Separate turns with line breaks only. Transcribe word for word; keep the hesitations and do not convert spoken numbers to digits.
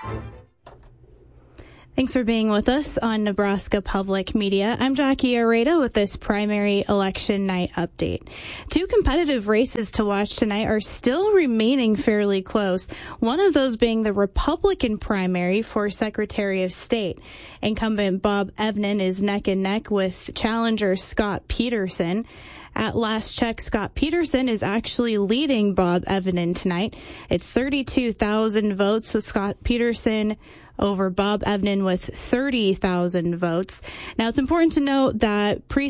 Thanks for being with us on Nebraska Public Media. I'm Jackie Areta with this primary election night update. Two competitive races to watch tonight are still remaining fairly close, one of those being the Republican primary for Secretary of State. Incumbent Bob Evnen is neck and neck with challenger Scott Peterson. At last check, Scott Peterson is actually leading Bob Evnen tonight. It's thirty-two thousand votes with Scott Peterson over Bob Evnen with thirty thousand votes. Now, it's important to note that pre